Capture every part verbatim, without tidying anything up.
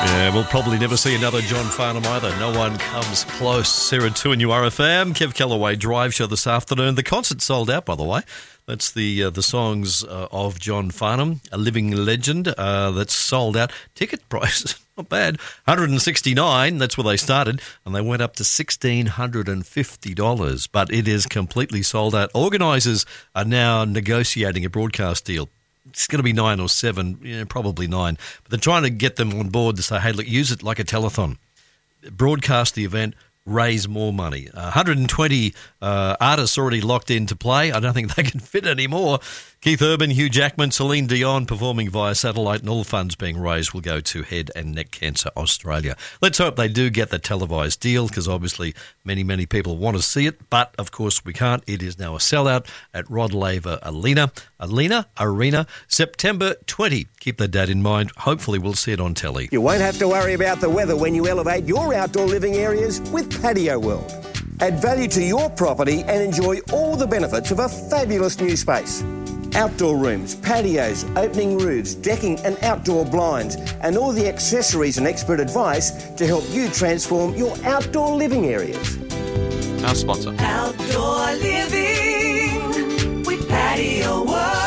Yeah, we'll probably never see another John Farnham either. No one comes close. Sarah two and U R F M, Kev Callaway Drive Show this afternoon. The concert sold out, by the way. That's the uh, the songs uh, of John Farnham, a living legend, uh, that's sold out. Ticket prices, not bad, one hundred sixty-nine dollars, that's where they started, and they went up to one thousand six hundred fifty dollars. But it is completely sold out. Organisers are now negotiating a broadcast deal. It's going to be nine or seven, yeah, probably nine. But they're trying to get them on board to say, hey, look, use it like a telethon. Broadcast the event, raise more money. Uh, one hundred twenty uh, artists already locked in to play. I don't think they can fit any more. Keith Urban, Hugh Jackman, Celine Dion performing via satellite, and all funds being raised will go to Head and Neck Cancer Australia. Let's hope they do get the televised deal, because obviously many, many people want to see it, but of course we can't. It is now a sellout at Rod Laver Arena, Arena, Arena, September twentieth. Keep that date in mind. Hopefully we'll see it on telly. You won't have to worry about the weather when you elevate your outdoor living areas with Patio World. Add value to your property and enjoy all the benefits of a fabulous new space. Outdoor rooms, patios, opening roofs, decking and outdoor blinds, and all the accessories and expert advice to help you transform your outdoor living areas. Our sponsor. Outdoor living with Patio World.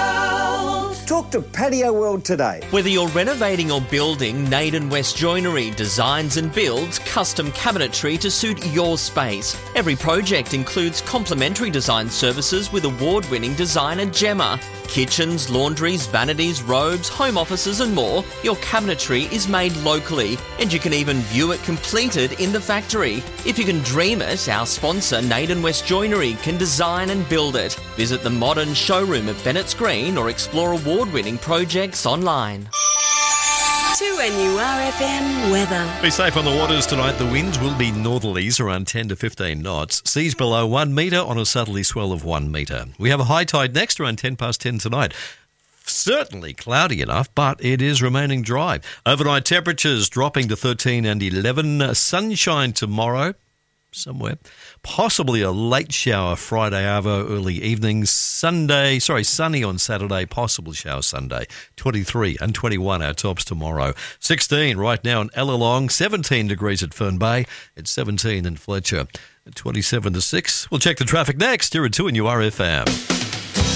Talk to Patio World today. Whether you're renovating or building, Naden West Joinery designs and builds custom cabinetry to suit your space. Every project includes complimentary design services with award-winning designer Gemma. Kitchens, laundries, vanities, robes, home offices and more. Your cabinetry is made locally, and you can even view it completed in the factory. If you can dream it, our sponsor Naden West Joinery can design and build it. Visit the modern showroom at Bennett's Green or explore award-winning projects online. two N U R F M weather. Be safe on the waters tonight. The winds will be northerlies around ten to fifteen knots. Seas below one metre on a southerly swell of one metre. We have a high tide next around ten past ten tonight. Certainly cloudy enough, but it is remaining dry. Overnight temperatures dropping to thirteen and eleven. Sunshine tomorrow somewhere. Possibly a late shower Friday, Arvo, early evening. Sunday, sorry, sunny on Saturday, possible shower Sunday. twenty-three and twenty-one our tops tomorrow. sixteen right now in Ellalong, seventeen degrees at Fern Bay. It's seventeen in Fletcher. twenty-seven to six. We'll check the traffic next. Here at two and U R F M.